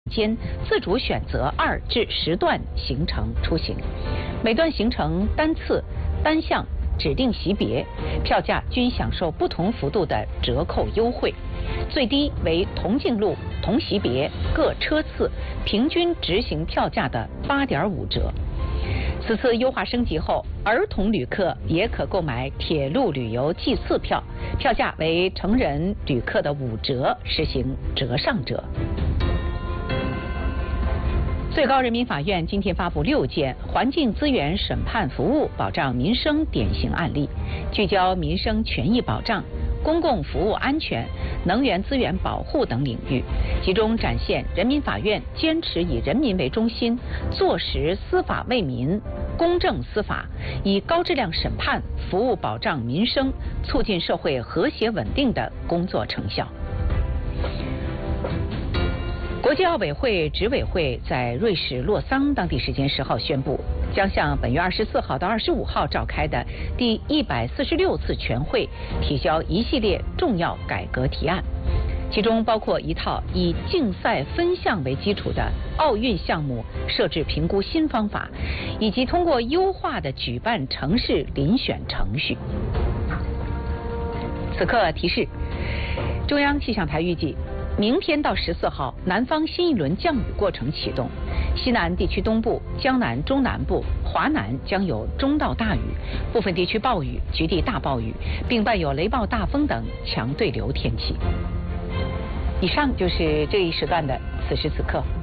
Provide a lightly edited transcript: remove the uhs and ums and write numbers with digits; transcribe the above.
间自主选择2至10段行程出行，每段行程单次、单项指定席别，票价均享受不同幅度的折扣优惠，最低为同径路、同席别各车次平均执行票价的8.5折。此次优化升级后，儿童旅客也可购买铁路旅游季次票，票价为成人旅客的5折，实行折上折。最高人民法院今天发布6件环境资源审判服务保障民生典型案例，聚焦民生权益保障、公共服务安全、能源资源保护等领域，集中展现人民法院坚持以人民为中心，坐实司法为民、公正司法，以高质量审判服务保障民生、促进社会和谐稳定的工作成效。国际奥委会执委会在瑞士洛桑当地时间10号宣布，将向本月24号到25号召开的第146次全会提交一系列重要改革提案，其中包括一套以竞赛分项为基础的奥运项目设置评估新方法，以及通过优化的举办城市遴选程序。此刻提示，中央气象台预计明天到14号，南方新一轮降雨过程启动，西南地区东部、江南、中南部、华南将有中到大雨，部分地区暴雨、局地大暴雨，并伴有雷暴大风等强对流天气。以上就是这一时段的此时此刻。